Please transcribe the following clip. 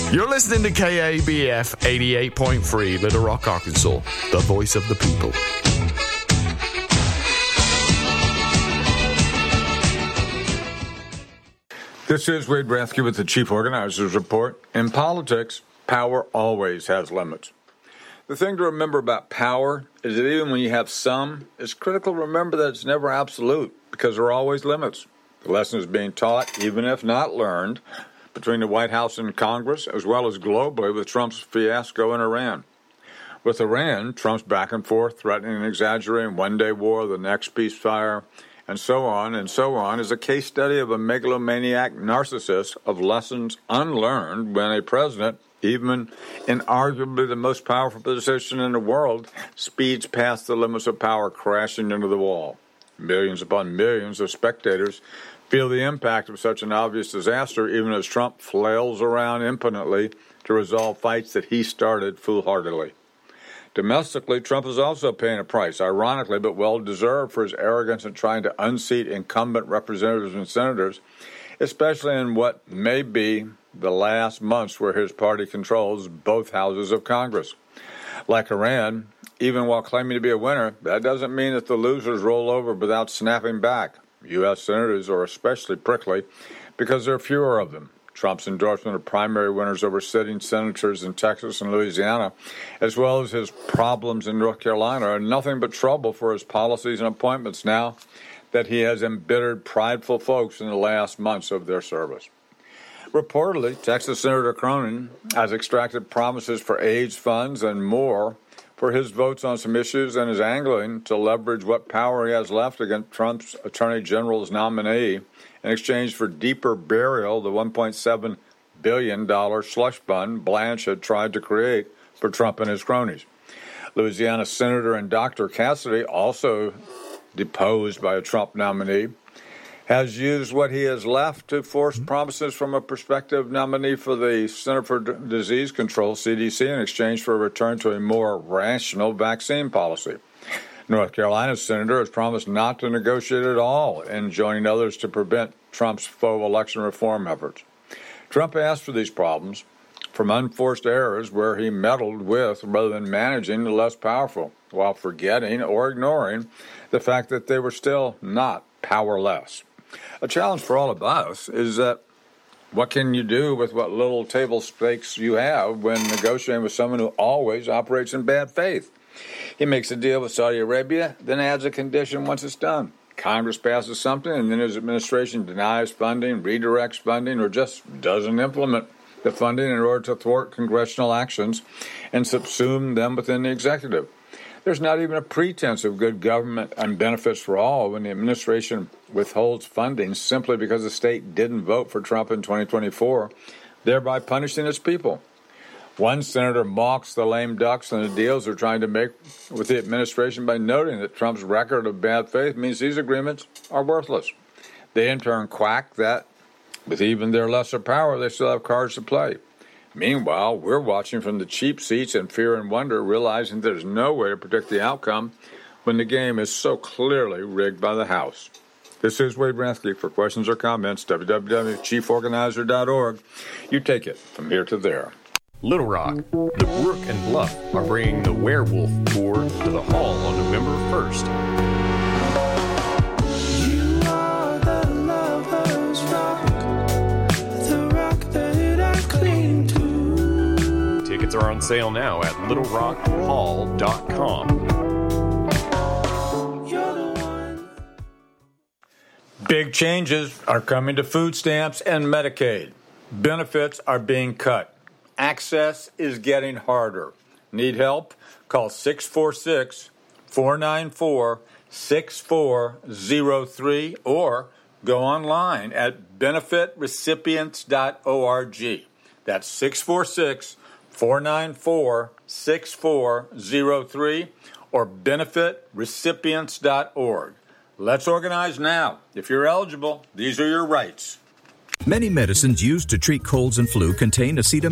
You're listening to KABF 88.3 Little Rock, Arkansas, the voice of the people. This is Wade Rathke with the Chief Organizer's Report. In politics, power always has limits. The thing to remember about power is that even when you have some, it's critical to remember that it's never absolute because there are always limits. The lesson is being taught, even if not learned, between the White House and Congress, as well as globally with Trump's fiasco in Iran. With Iran, Trump's back and forth, threatening and exaggerating one-day war, the next ceasefire, and so on, is a case study of a megalomaniac narcissist of lessons unlearned when a president, even in arguably the most powerful position in the world, speeds past the limits of power, crashing into the wall. Millions upon millions of spectators feel the impact of such an obvious disaster, even as Trump flails around impotently to resolve fights that he started foolhardily. Domestically, Trump is also paying a price, ironically but well-deserved, for his arrogance in trying to unseat incumbent representatives and senators, especially in what may be the last months where his party controls both houses of Congress. Like Iran, even while claiming to be a winner, that doesn't mean that the losers roll over without snapping back. U.S. senators are especially prickly because there are fewer of them. Trump's endorsement of primary winners over sitting senators in Texas and Louisiana, as well as his problems in North Carolina, are nothing but trouble for his policies and appointments now that he has embittered prideful folks in the last months of their service. Reportedly, Texas Senator Cronin has extracted promises for AIDS funds and more for his votes on some issues and is angling to leverage what power he has left against Trump's Attorney General's nominee in exchange for deeper burial, the $1.7 billion slush fund Blanche had tried to create for Trump and his cronies. Louisiana Senator and Dr. Cassidy, also deposed by a Trump nominee, has used what he has left to force promises from a prospective nominee for the Center for Disease Control, CDC, in exchange for a return to a more rational vaccine policy. North Carolina's senator has promised not to negotiate at all in joining others to prevent Trump's faux election reform efforts. Trump asked for these problems from unforced errors where he meddled with rather than managing the less powerful, while forgetting or ignoring the fact that they were still not powerless. A challenge for all of us is that what can you do with what little table stakes you have when negotiating with someone who always operates in bad faith? He makes a deal with Saudi Arabia, then adds a condition once it's done. Congress passes something, and then his administration denies funding, redirects funding, or just doesn't implement the funding in order to thwart congressional actions and subsume them within the executive. There's not even a pretense of good government and benefits for all when the administration withholds funding simply because the state didn't vote for Trump in 2024, thereby punishing its people. One senator mocks the lame ducks and the deals they're trying to make with the administration by noting that Trump's record of bad faith means these agreements are worthless. They in turn quack that with even their lesser power, they still have cards to play. Meanwhile, we're watching from the cheap seats in fear and wonder, realizing there's no way to predict the outcome when the game is so clearly rigged by the House. This is Wade Rathke. For questions or comments, www.chieforganizer.org. You take it from here to there. Little Rock, the Brook and Bluff are bringing the Werewolf Tour to the Hall on November 1st. You are the lover's rock, the rock that I cling to. Tickets are on sale now at littlerockhall.com. Big changes are coming to food stamps and Medicaid. Benefits are being cut. Access is getting harder. Need help? Call 646-494-6403 or go online at benefitrecipients.org. That's 646-494-6403 or benefitrecipients.org. Let's organize now. If you're eligible, these are your rights. Many medicines used to treat colds and flu contain acetaminophen.